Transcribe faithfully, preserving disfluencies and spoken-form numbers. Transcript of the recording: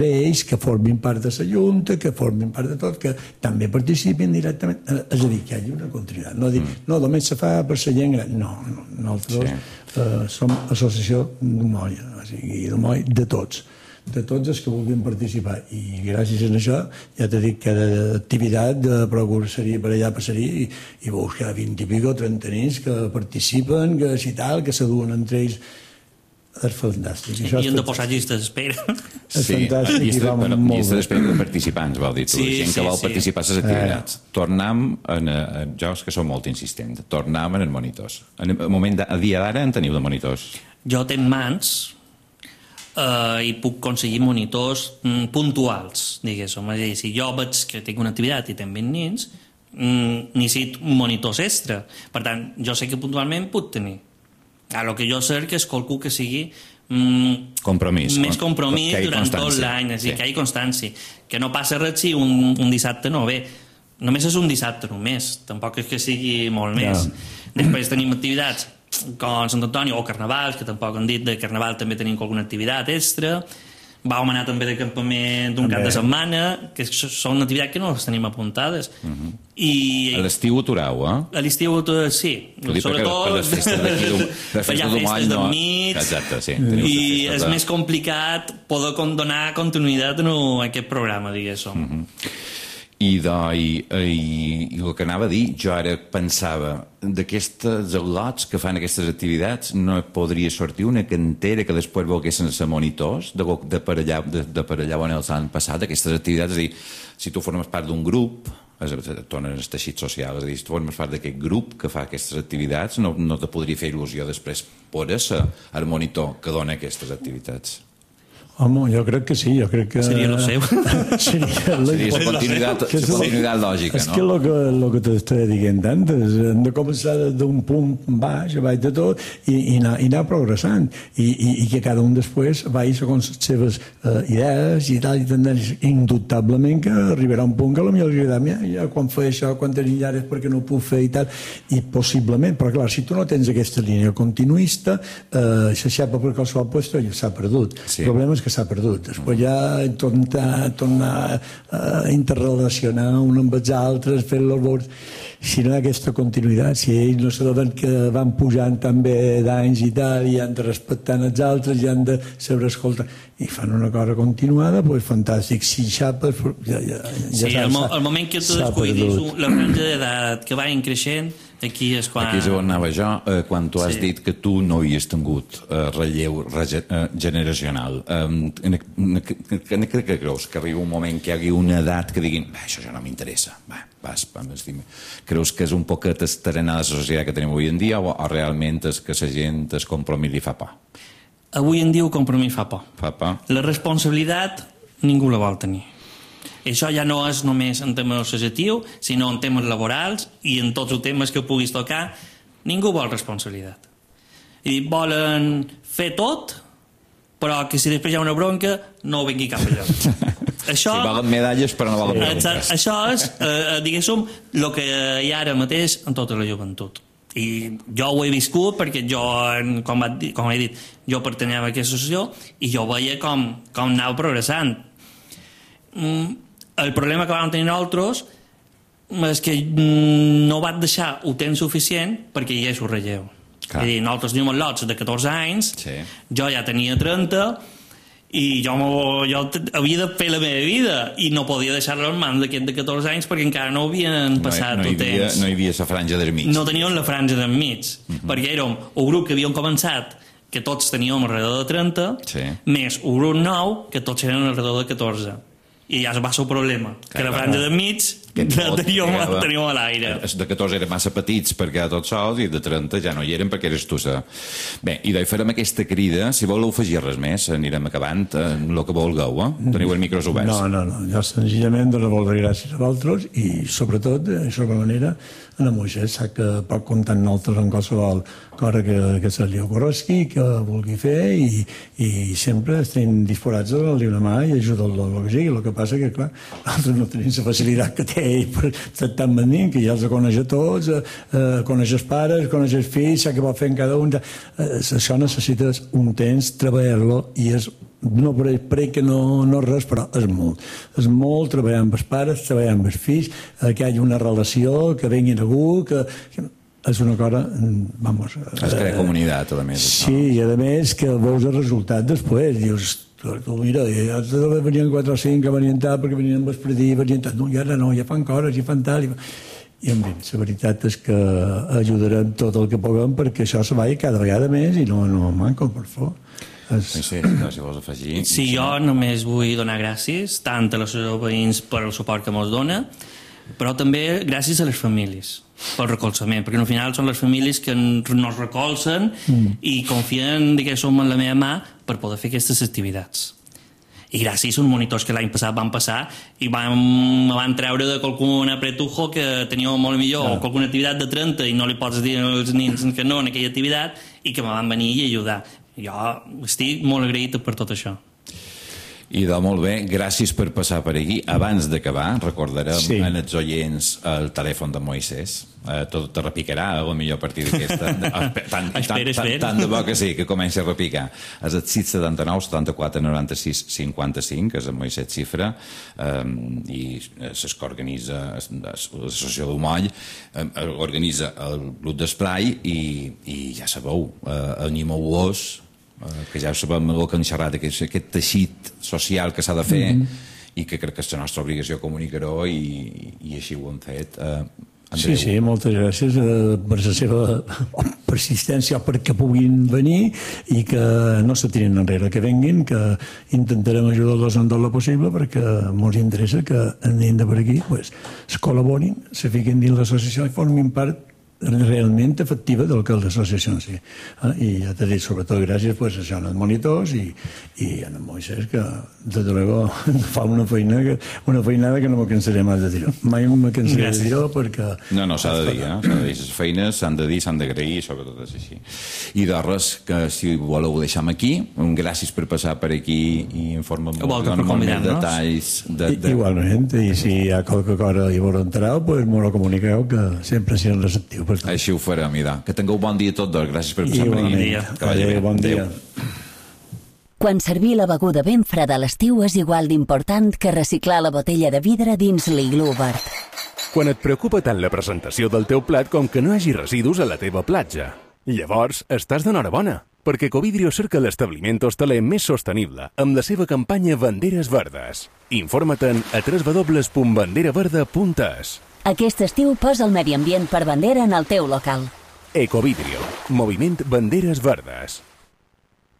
ells que formin part de la Junta, que formin part de tot, que també participin directament. És a dir, que hi hagi una continuïtat. No dir, no, només se fa per la gent gran. No, no, nosaltres eh, som associació d'Humoi, o sigui, d'Humoi de tots, de tots els que vulguin participar. I gràcies a això, ja t'he dit que cada activitat de procura seria per allà passaria i, i veus que hi ha vint i pico, trenta nens que participen, que si tal, que s'aduen entre ells. És fantàstic. Sí, I hem de posar llistes d'espera. És fantàstic. Llista d'espera de participants, vol dir tu. Sí, gent que sí, vol sí. participar a les activitats. Eh. Tornem, en, en, jo és que som molt insistent, tornem en els monitors. En el moment de, a dia d'ara en teniu de monitors? Jo tenc mans eh, i puc aconseguir monitors mm, puntuals, diguéssim. És a dir, si jo veig que tinc una activitat i tinc vint nens, mm, necessito monitors extra. Per tant, jo sé que puntualment puc tenir. El que jo sé que és qualcú que sigui mm, compromís, més compromís durant tot l'any, sí. Que hi hagi constància. Que no passa res si un, un dissabte no ve. Només és un dissabte només, tampoc és que sigui molt més. No. Després tenim activitats com Sant Antoni o Carnavals, que tampoc han dit de Carnaval també tenim alguna activitat extra. Vam anar també de campament d'un cap de setmana, que són una activitat que no les tenim apuntades. Uh-huh. I a l'estiu aturau, eh? A l'estiu sí. Sobretot per les festes d'aquí d'un festes del mig. Exacte, sí. I és més complicat poder donar continuïtat a aquest programa, diguéssim. Uh-huh. I, do, i, i, i el que anava a dir, jo ara pensava, d'aquestes al·lots que fan aquestes activitats no podria sortir una cantera que després volguessin ser monitors de, de, per allà, de, de per allà on els han passat aquestes activitats. És a dir, si tu formes part d'un grup, tornes al teixit social, és a dir, si tu formes part d'aquest grup que fa aquestes activitats, no, no te podria fer il·lusió després poder ser el monitor que dona aquestes activitats. Home, jo crec que sí, jo crec que... Seria el seu. Seria la continuïtat, continuïtat lògica, no? És que el que, lo que t'estaré dient antes, hem de començar d'un punt baix, baix de tot, i, i, anar, i anar progressant, I, i, i que cada un després vagi segons les seves uh, idees i tal, i tendències. Indubtablement que arribarà un punt que potser li agradarà, ja quan feia això, quan tenia ara és perquè no ho puc fer i tal, i possiblement, però clar, si tu no tens aquesta línia continuista, uh, se xapa per qualsevol puesto ja s'ha perdut. Sí. El problema és que s'ha perdut. Després ja tornar, tornar a interrelacionar un amb els altres, fer-los vots. Si no hi ha aquesta continuïtat, si ells no s'adonen que van pujant també d'anys i tal, i han de respectar els altres, i han de saber escoltar, i fan una cosa continuada, doncs fantàstic. Si xapes, ja, ja, ja sí, el, mo el moment que tu descuidis la franja d'edat que vagin creixent, aquí és quan... Aquí és on anava jo, eh, quan tu has sí. dit que tu no hi has tingut eh, relleu rege eh, generacional. Eh, què creus? Que arriba un moment que hi hagi una edat que diguin això ja no m'interessa, va, vas, vas, creus que és un poc estarenar la societat que tenim avui en dia o, o realment és que la gent es compromís i fa por? Avui en dia el compromís fa por. Fa por. La responsabilitat ningú la vol tenir. Això ja no és només en temes associatius, sinó en temes laborals i en tots els temes que puguis tocar. Ningú vol responsabilitat. I volen fer tot, però que si després hi ha una bronca no ho vingui cap allò. Això, sí, volen medalles però no volen bronques. Això és, eh, diguéssim, el que hi ha ara mateix en tota la joventut. I jo ho he viscut perquè jo, com, va dir, com he dit, jo pertanyava a aquesta associació i jo veia com, com anava progressant. Mm, el problema que vam tenir nosaltres és que no van deixar el temps suficient perquè hi hagués un relleu. És dir, nosaltres teníem lots de catorze anys, sí. Jo ja tenia trenta i jo, jo havia de fer la meva vida i no podia deixar-la en mans d'aquest de catorze anys perquè encara no havien passat no, no el havia, temps. No hi havia la franja del mig. No teníem la franja del mig, uh -huh. perquè érem un grup que havíem començat que tots teníem alrededor de trenta, sí. Més un grup nou que tots eren alrededor de catorze. I ja va ser el problema, que clar, la franja de mig la teníem, teníem a l'aire. De catorze eren massa petits perquè tots sols i de trenta ja no hi eren perquè eres tu. Bé, i doncs farem aquesta crida. Si voleu afegir res més, anirem acabant el que vulgueu, eh? Teniu els micros oberts. No, no, no. Jo senzillament dono moltes gràcies a vosaltres i sobretot, d'això manera, a la Moixer sap que pot comptar amb nosaltres en qualsevol cosa que, que se li ocorresqui, que vulgui fer i, i sempre estem disposats a donar-li una mà i ajudar-lo el que sigui. El que passa que, clar, nosaltres no tenim la facilitat que té ell per tractar amb nen, que ja els coneix a tots, eh, coneix els pares, coneix els fills, sap què vol fer en cada un. Eh, això necessites un temps, treballar-lo i és no pareix que no, no res, però és molt. És molt treballar amb els pares, treballar amb els fills, que hi hagi una relació, que venguin algú, que... que és una cosa, vamos... Es crea comunitat, a més. Sí, i a més que veus el resultat després, dius, tu mira, ja venien quatre o cinc que venien tal, perquè venien vespredi, venien tal, no, i ara no, ja fan coses, ja fan tal, i, i en fi, la veritat és que ajudarem tot el que puguem perquè això se vagi cada vegada més i no, no manco, per favor. Es... Sí, sí, no, si vols afegir... Sí, jo només vull donar gràcies tant a els veïns per el suport que ens dona, però també gràcies a les famílies pel recolzament, perquè al final són les famílies que ens recolzen mm. i confien que som en la meva mà per poder fer aquestes activitats. I gràcies als monitors que l'any passat van passar i van, van treure de qualcun apretujo que tenia molt millor ah. o qualcuna activitat de trenta i no li pots dir als nens que no en aquella activitat i que me van venir i ajudar. Jo estic molt agraït per tot això. I de molt bé, gràcies per passar per aquí. Abans d'acabar, recordarem sí. en els oients el telèfon de Moisès. Eh, tot te repicarà, a lo millor a partir d'aquesta. Tant, tant, tant, tant de bo que sí, que comenci a repicar. És el sis setanta-nou setanta-quatre noranta-sis cinquanta-cinc, és el Moisès Xifra, eh, i és que organitza l'Associació d'Umoll, eh, organitza el Club d'Esplai i, i ja sabeu, eh, animeu-los, que ja sabem el que han xerrat, aquest, aquest teixit social que s'ha de fer mm-hmm. i que crec que és la nostra obligació comunicar-ho i, i així ho hem fet. Uh, sí, sí, moltes gràcies uh, per la seva persistència perquè puguin venir i que no se tirin enrere, que venguin, que intentarem ajudar-los en tot el possible perquè ens interessa que anem de per aquí, pues, es col·laborin, se fiquin dins l'associació i formin part realment efectiva del que l'associació en si. Eh? I ja t'he dit, sobretot gràcies pues, a els monitors i, i a en Moisès, que des de luego fa una feina que, una feinada que no me cansaré mai de dir-ho. Mai me cansaré gràcies. de dir-ho perquè... No, no, s'ha de dir, eh? S'ha de dir. Les feines s'han de dir, s'han d'agrair, sobretot és així. I de res, que si voleu ho deixem aquí. Gràcies per passar per aquí i informar molt més detalls. De, de... Igualment, i si hi ha qualque cosa i vos entereu, pues m'ho comuniqueu, que sempre siguin receptius. Així ho farem, Ida. Que tingueu bon dia tots dos. Gràcies per passar per aquí. Que vagi bé. Bon dia. Quan servir la beguda ben freda a l'estiu és igual d'important que reciclar la botella de vidre dins l'iglú obert. Quan et preocupa tant la presentació del teu plat com que no hi hagi residus a la teva platja. Llavors, estàs d'enhorabona, perquè Ecovidrio cerca l'establiment hostaler més sostenible amb la seva campanya Banderes Verdes. Informa-te'n a w w w punt bandera verda punt es. Aquest estiu posa el medi ambient per bandera en el teu local. Ecovidrio, moviment Banderes Verdes.